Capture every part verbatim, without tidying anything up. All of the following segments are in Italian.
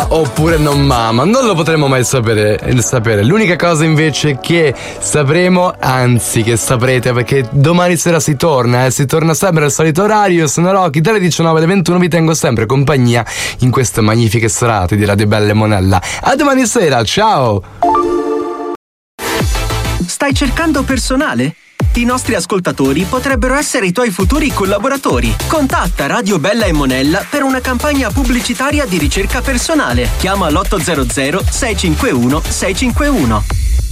oppure non mama? Non lo potremo mai sapere, sapere. L'unica cosa invece che sapremo, anzi che saprete, perché domani sera si torna, eh, si torna sempre al solito orario. Sono Rocky, dalle diciannove alle ventuno vi tengo sempre compagnia in queste magnifiche serate di Radio Bella e Monella. A domani sera, ciao! Stai cercando personale? I nostri ascoltatori potrebbero essere i tuoi futuri collaboratori. Contatta Radio Bella e Monella per una campagna pubblicitaria di ricerca personale. Chiama l'ottocento sei cinque uno sei cinque uno.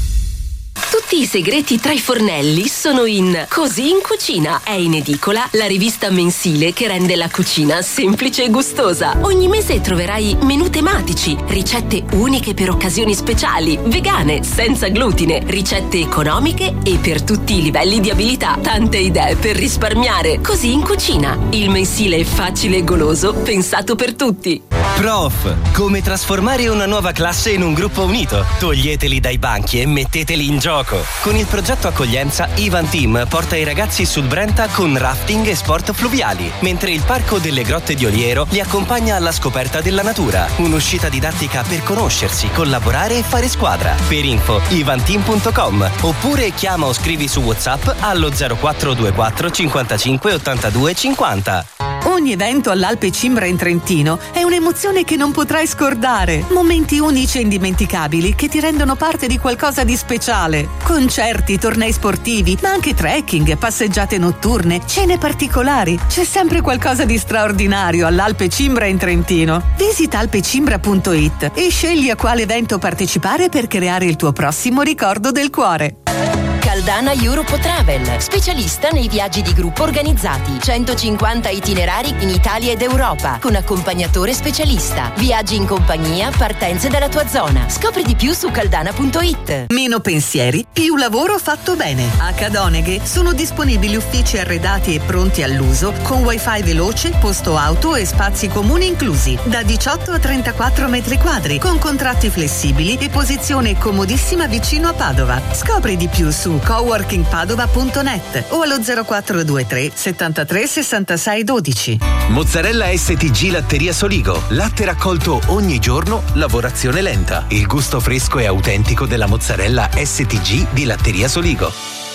Tutti i segreti tra i fornelli sono in Così in Cucina. È in edicola la rivista mensile che rende la cucina semplice e gustosa. Ogni mese troverai menù tematici, ricette uniche per occasioni speciali, vegane, senza glutine, ricette economiche e per tutti i livelli di abilità. Tante idee per risparmiare. Così in Cucina. Il mensile facile e goloso pensato per tutti. Prof, come trasformare una nuova classe in un gruppo unito? Toglieteli dai banchi e metteteli in gioco. Con il progetto Accoglienza, Ivan Team porta i ragazzi sul Brenta con rafting e sport fluviali, mentre il Parco delle Grotte di Oliero li accompagna alla scoperta della natura. Un'uscita didattica per conoscersi, collaborare e fare squadra. Per info ivan team punto com oppure chiama o scrivi su WhatsApp allo zero quattro due quattro cinquantacinque ottantadue cinquanta. Ogni evento all'Alpe Cimbra in Trentino è un'emozione che non potrai scordare. Momenti unici e indimenticabili che ti rendono parte di qualcosa di speciale. Concerti, tornei sportivi, ma anche trekking, passeggiate notturne, cene particolari. C'è sempre qualcosa di straordinario all'Alpe Cimbra in Trentino. Visita alpecimbra punto it e scegli a quale evento partecipare per creare il tuo prossimo ricordo del cuore. Caldana Europe Travel, specialista nei viaggi di gruppo organizzati. centocinquanta itinerari in Italia ed Europa, con accompagnatore specialista. Viaggi in compagnia, partenze dalla tua zona. Scopri di più su caldana punto it. Meno pensieri, più lavoro fatto bene. A Cadoneghe sono disponibili uffici arredati e pronti all'uso, con wifi veloce, posto auto e spazi comuni inclusi, da diciotto a trentaquattro metri quadri, con contratti flessibili e posizione comodissima vicino a Padova. Scopri di più su coworking padova punto net o allo zero quattro due tre settantatré sessantasei dodici. Mozzarella S T G Latteria Soligo. Latte raccolto ogni giorno, lavorazione lenta. Il gusto fresco e autentico della mozzarella S T G di Latteria Soligo.